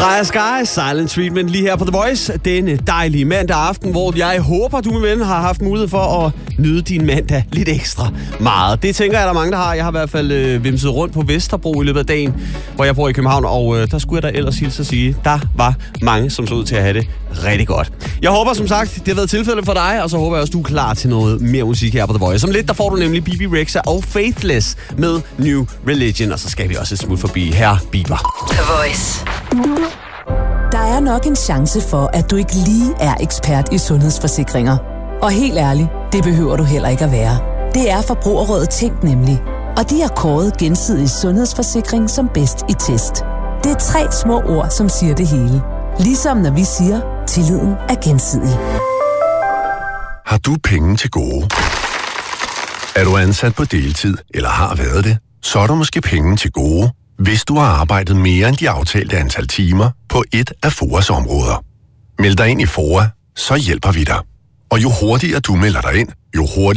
Freja Sky, Silent Treatment, lige her på The Voice. Denne dejlige mandag aften, hvor jeg håber, du, min ven, har haft mulighed for at nyde din mandag lidt ekstra meget. Det tænker jeg, der er mange, der har. Jeg har i hvert fald vimset rundt på Vesterbro i løbet af dagen, hvor jeg bor i København, og der skulle jeg da ellers hilse at sige, der var mange, som så ud til at have det rigtig godt. Jeg håber, som sagt, det har været tilfældet for dig, og så håber jeg også, du er klar til noget mere musik her på The Voice. Som lidt, der får du nemlig Bibi Rexha og Faithless med New Religion, og så skal vi også et smut forbi her, Bieber. The Voice. Der er nok en chance for, at du ikke lige er ekspert i sundhedsforsikringer. Og helt ærligt, det behøver du heller ikke at være. Det er Forbrugerrådet Tænk nemlig. Og de har kåret Gensidig Sundhedsforsikring som bedst i test. Det er 3 små ord, som siger det hele. Ligesom når vi siger, tilliden er gensidig. Har du penge til gode? Er du ansat på deltid, eller har været det? Så er der måske penge til gode, hvis du har arbejdet mere end de aftalte antal timer på et af FOAs områder. Meld dig ind i FOA, så hjælper vi dig. Og jo hurtigere du melder dig ind, jo hurtigere